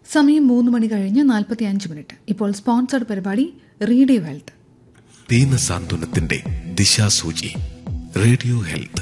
സമയം 3 മണി കഴിഞ്ഞ് 45 മിനിറ്റ്. ഇപ്പോൾ സ്പോൺസർഡ് പരിപാടി റേഡിയോ ഹെൽത്ത്. ദീനസാന്ത്വനത്തിന്റെ ദിശാസൂചി radio health.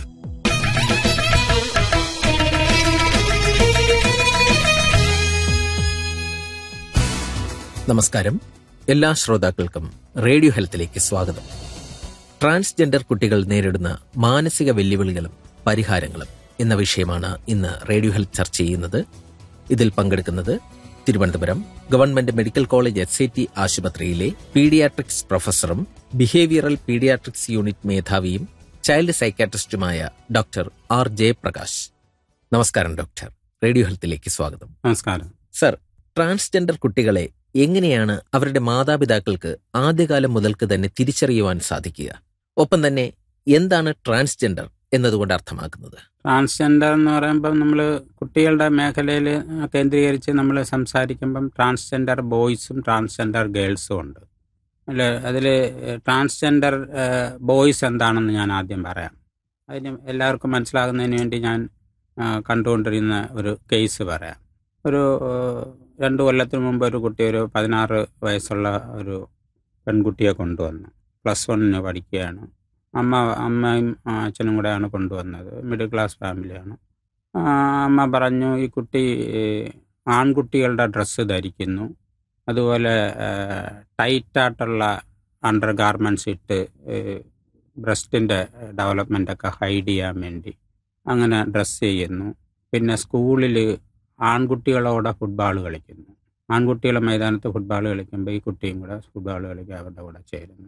നമസ്കാരം. എല്ലാ ശ്രോതാക്കൾക്കും റേഡിയോ ഹെൽത്തിലേക്ക് സ്വാഗതം. ട്രാൻസ്ജെൻഡർ കുട്ടികൾ നേരിടുന്ന മാനസിക വെല്ലുവിളികളും പരിഹാരങ്ങളും എന്ന വിഷയമാണ് ഇന്ന് റേഡിയോ ഹെൽത്ത് ചർച്ച ചെയ്യുന്നത്. ഇതിൽ പങ്കെടുക്കുന്നത് Thiruvananthapuram government medical college SIT ആശുപത്രിയിലെ പീഡിയാട്രിക്സ് പ്രൊഫസറും ബിഹേവിയറൽ പീഡിയാട്രിക്സ് യൂണിറ്റ് മേധാവിയും ചൈൽഡ് സൈക്കാട്രിസ്റ്റുമായ ഡോക്ടർ R. ജയപ്രകാശ്. നമസ്കാരം ഡോക്ടർ. റേഡിയോ ഹെൽത്തിലേക്ക് സ്വാഗതം. നമസ്കാരം സർ. ട്രാൻസ്ജെൻഡർ കുട്ടികളെ എങ്ങനെയാണ് അവരുടെ മാതാപിതാക്കൾക്ക് ആദ്യകാലം മുതൽക്ക് തന്നെ തിരിച്ചറിയുവാൻ സാധിക്കുക? ഒപ്പം തന്നെ എന്താണ് ട്രാൻസ്ജെൻഡർ എന്നതുകൊണ്ട് അർത്ഥമാക്കുന്നത്? ട്രാൻസ്ജെൻഡർ എന്ന് പറയുമ്പം നമ്മൾ കുട്ടികളുടെ മേഖലയിൽ കേന്ദ്രീകരിച്ച് നമ്മൾ സംസാരിക്കുമ്പം ട്രാൻസ്ജെൻഡർ ബോയ്സും ട്രാൻസ്ജെൻഡർ ഗേൾസും ഉണ്ട്. അതിൽ ട്രാൻസ്ജെൻഡർ ബോയ്സ് എന്താണെന്ന് ഞാൻ ആദ്യം പറയാം. അതിന് എല്ലാവർക്കും മനസ്സിലാകുന്നതിന് വേണ്ടി ഞാൻ കണ്ടുകൊണ്ടിരുന്ന ഒരു കേസ് പറയാം. ഒരു 2 കൊല്ലത്തിന് മുമ്പ് ഒരു കുട്ടി, ഒരു 16 വയസ്സുള്ള ഒരു പെൺകുട്ടിയെ കൊണ്ടുവന്നു. +1 പഠിക്കുകയാണ്. അമ്മയും അച്ഛനും കൂടെയാണ് കൊണ്ടുവന്നത്. മിഡിൽ ക്ലാസ് ഫാമിലിയാണ്. അമ്മ പറഞ്ഞു, ഈ കുട്ടി ആൺകുട്ടികളുടെ ഡ്രസ്സ് ധരിക്കുന്നു, അതുപോലെ ടൈറ്റായിട്ടുള്ള അണ്ടർ ഗാർമെൻറ്റ്സ് ഇട്ട് ബ്രസ്റ്റിൻ്റെ ഡെവലപ്മെൻറ്റൊക്കെ ഹൈഡ് ചെയ്യാൻ വേണ്ടി അങ്ങനെ ഡ്രസ്സ് ചെയ്യുന്നു. പിന്നെ സ്കൂളിൽ ആൺകുട്ടികളോടെ ഫുട്ബോൾ കളിക്കുന്നു. ആൺകുട്ടികളെ മൈതാനത്ത് ഫുട്ബോൾ കളിക്കുമ്പോൾ ഈ കുട്ടിയും കൂടെ ഫുട്ബോൾ കളിക്കാൻ അവരുടെ കൂടെ ചേരുന്നു.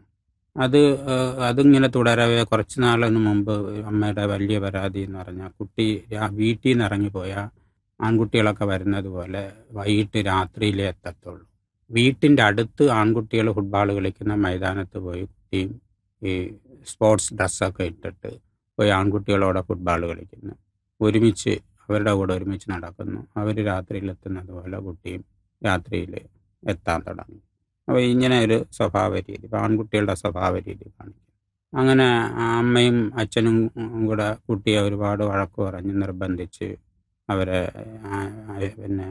അതിങ്ങനെ തുടരവേ കുറച്ച് നാളിന് മുമ്പ് അമ്മയുടെ വലിയ പരാതി എന്ന് പറഞ്ഞാൽ, കുട്ടി വീട്ടിൽ നിന്ന് ഇറങ്ങിപ്പോയാൽ ആൺകുട്ടികളൊക്കെ വരുന്നത് പോലെ വൈകിട്ട് രാത്രിയിലേ എത്തത്തുള്ളൂ. വീട്ടിൻ്റെ അടുത്ത് ആൺകുട്ടികൾ ഫുട്ബോൾ കളിക്കുന്ന മൈതാനത്ത് പോയി കുട്ടിയും ഈ സ്പോർട്സ് ഡ്രസ്സൊക്കെ ഇട്ടിട്ട് പോയി ആൺകുട്ടികളോടെ ഫുട്ബോൾ കളിക്കുന്നു. അവരുടെ കൂടെ ഒരുമിച്ച് നടക്കുന്നു. അവർ രാത്രിയിൽ എത്തുന്നത് പോലെ കുട്ടിയും രാത്രിയിൽ എത്താൻ തുടങ്ങി. അപ്പോൾ ഇങ്ങനെ ഒരു സ്വഭാവ രീതി, ഇപ്പോൾ ആൺകുട്ടികളുടെ സ്വഭാവ രീതി കാണിക്കും. അങ്ങനെ അമ്മയും അച്ഛനും കൂടെ കുട്ടിയെ ഒരുപാട് വഴക്ക് പറഞ്ഞ് നിർബന്ധിച്ച് അവരെ പിന്നെ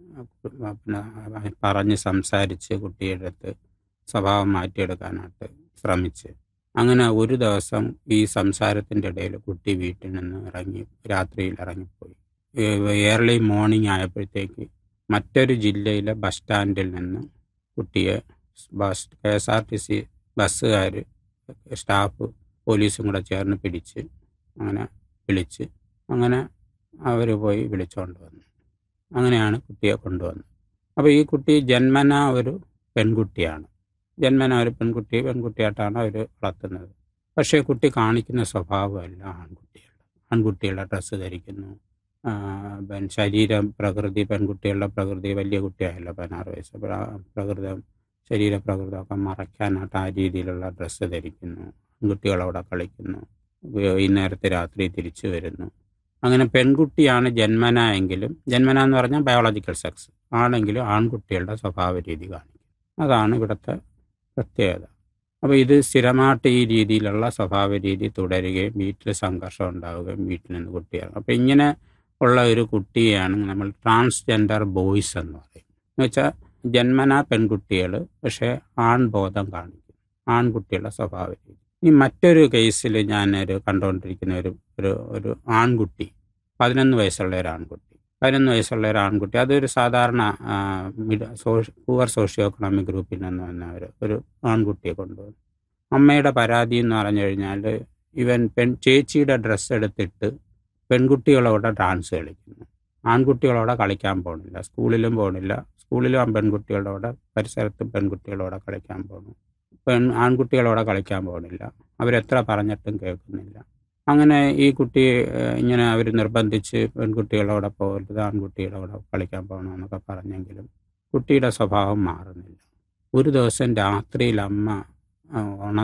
പറഞ്ഞ് സംസാരിച്ച് കുട്ടിയുടെ അടുത്ത് സ്വഭാവം മാറ്റിയെടുക്കാനായിട്ട് ശ്രമിച്ച്, അങ്ങനെ ഒരു ദിവസം ഈ സംസാരത്തിൻ്റെ ഇടയിൽ കുട്ടി വീട്ടിൽ നിന്ന് രാത്രിയിൽ ഇറങ്ങിപ്പോയി. ഏർലി മോർണിംഗ് ആയപ്പോഴത്തേക്ക് മറ്റൊരു ജില്ലയിലെ ബസ് സ്റ്റാൻഡിൽ നിന്ന് കുട്ടിയെ KSRTC ബസ്സുകാർ, സ്റ്റാഫ്, പോലീസും കൂടെ ചേർന്ന് വിളിച്ച് അങ്ങനെ അവർ പോയി വിളിച്ചുകൊണ്ട് വന്നു. അങ്ങനെയാണ് കുട്ടിയെ കൊണ്ടുവന്നത്. അപ്പോൾ ഈ കുട്ടി ജന്മനാ ഒരു പെൺകുട്ടിയാണ്. പെൺകുട്ടിയായിട്ടാണ് അവർ വളർത്തുന്നത്. പക്ഷേ കുട്ടി കാണിക്കുന്ന സ്വഭാവമല്ല ആൺകുട്ടികളുടെ ഡ്രസ്സ് ധരിക്കുന്നു. പെൺകുട്ടികളുടെ പ്രകൃതി, വലിയ കുട്ടിയായല്ലോ 16 വയസ്സ്, ശരീരപ്രകൃതമൊക്കെ മറയ്ക്കാനായിട്ട് ആ രീതിയിലുള്ള ഡ്രസ്സ് ധരിക്കുന്നു. ആൺകുട്ടികളവിടെ കളിക്കുന്നു. വൈകുന്നേരത്തെ രാത്രി തിരിച്ചു വരുന്നു. അങ്ങനെ പെൺകുട്ടിയാണ് ജന്മന എന്ന് പറഞ്ഞാൽ ബയോളജിക്കൽ സെക്സ് ആണെങ്കിലും ആൺകുട്ടികളുടെ സ്വഭാവ രീതി കാണിക്കും. അതാണ് ഇവിടുത്തെ പ്രത്യേകത. അപ്പോൾ ഇത് സ്ഥിരമായിട്ട് ഈ രീതിയിലുള്ള സ്വഭാവ രീതി തുടരുകയും വീട്ടിൽ സംഘർഷം ഉണ്ടാവുകയും വീട്ടിൽ നിന്ന് കുട്ടിയാണ്. അപ്പോൾ ഇങ്ങനെ ഉള്ള ഒരു കുട്ടിയെയാണ് നമ്മൾ ട്രാൻസ്ജെൻഡർ ബോയ്സ് എന്ന് പറയും. എന്ന് വെച്ചാൽ ജന്മനാ പെൺകുട്ടികൾ പക്ഷേ ആൺബോധം കാണിക്കും, ആൺകുട്ടികളുടെ സ്വഭാവ രീതി. ഈ മറ്റൊരു കേസിൽ ഞാൻ കണ്ടുകൊണ്ടിരിക്കുന്ന ഒരു ആൺകുട്ടി, 11 വയസ്സുള്ള ഒരു ആൺകുട്ടി, അതൊരു സാധാരണ പൂവർ സോഷ്യോ എക്കണോമിക് ഗ്രൂപ്പിൽ നിന്ന് വന്ന ഒരു ആൺകുട്ടിയെ കൊണ്ടുവന്നു. അമ്മയുടെ പരാതി എന്ന് പറഞ്ഞു കഴിഞ്ഞാൽ, ഇവൻ ചേച്ചിയുടെ ഡ്രസ്സ് എടുത്തിട്ട് പെൺകുട്ടികളോടെ ഡാൻസ് കളിക്കുന്നു. ആൺകുട്ടികളോടെ കളിക്കാൻ പോകണില്ല, സ്കൂളിലും പെൺകുട്ടികളോടെ, പരിസരത്തും പെൺകുട്ടികളോടെ കളിക്കാൻ പോകുന്നു. ആൺകുട്ടികളോടെ കളിക്കാൻ പോകണില്ല. അവരെത്ര പറഞ്ഞിട്ടും കേൾക്കുന്നില്ല. അങ്ങനെ ഈ കുട്ടി ഇങ്ങനെ അവർ നിർബന്ധിച്ച് പെൺകുട്ടികളോടെ പോകരുത്, ആൺകുട്ടികളോടെ കളിക്കാൻ പോകണമെന്നൊക്കെ പറഞ്ഞെങ്കിലും കുട്ടിയുടെ സ്വഭാവം മാറുന്നില്ല. ഒരു ദിവസം രാത്രിയിൽ അമ്മ